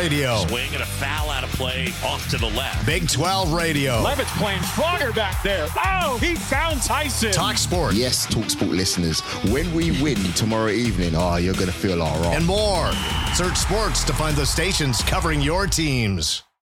Radio. Swing and a foul out of play off to the left. Big 12 Radio. Levitt's playing stronger back there. Oh, he found Tyson. Talk Sport. Yes, Talk Sport listeners. When we win tomorrow evening, you're going to feel all right. And more. Search sports to find the stations covering your teams.